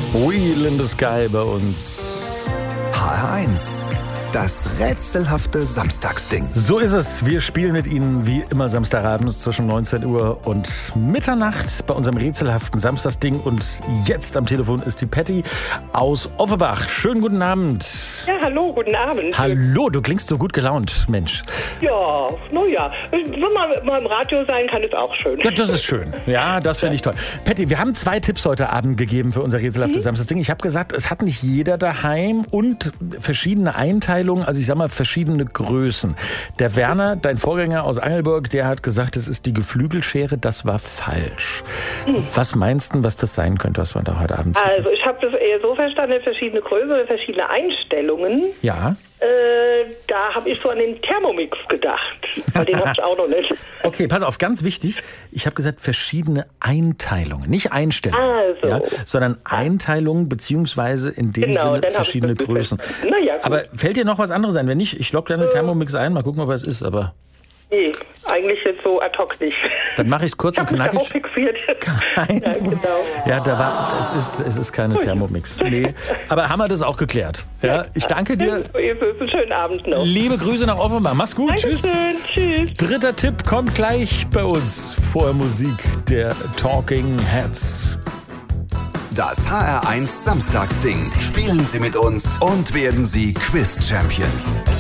Wheel in the Sky bei uns. HR1, das rätselhafte Samstagsding. So ist es. Wir spielen mit Ihnen wie immer Samstagabends zwischen 19 Uhr und Mitternacht bei unserem rätselhaften Samstagsding. Und jetzt am Telefon ist die Patty aus Offenbach. Schönen guten Abend. Ja, hallo, guten Abend. Hallo, du klingst so gut gelaunt, Mensch. Ja, naja, wenn man mal im Radio sein kann, ist auch schön. Ja, das ist schön. Ja, das finde ich toll. Patty, wir haben 2 Tipps heute Abend gegeben für unser rätselhaftes Samstagsding. Ich habe gesagt, es hat nicht jeder daheim und verschiedene Einteilungen, also ich sag mal verschiedene Größen. Der Werner, dein Vorgänger aus Angelburg, der hat gesagt, es ist die Geflügelschere. Das war falsch. Was meinst du, was das sein könnte, was wir da heute Abend sehen? Also ich habe das eher so verstanden, verschiedene Größen oder verschiedene Einstellungen. Ja. Da habe ich so an den Thermomix gedacht. Weil den habe ich auch noch nicht. Okay, pass auf, ganz wichtig. Ich habe gesagt, verschiedene Einteilungen, nicht Einstellungen, Also. ja, sondern Einteilungen beziehungsweise in dem Sinne dann verschiedene hab ich das Größen. Naja, gut. Aber fällt dir noch was anderes ein? Wenn nicht, ich logge deine Thermomix ein, mal gucken, ob es ist, aber... Nee, eigentlich jetzt so ad hoc nicht. Dann mache ich es kurz Ich und habe mich darauf knackig. fixiert. Kein Ja, Problem. genau. Ja, es ist keine Thermomix. Nee, aber haben wir das auch geklärt. Ja, ich danke dir. Einen schönen Abend noch. Liebe Grüße nach Offenbach. Mach's gut. Tschüss. Dankeschön. Tschüss. Dritter Tipp kommt gleich bei uns. Vorher Musik der Talking Heads. Das HR1 Samstagsding. Spielen Sie mit uns und werden Sie Quiz-Champion.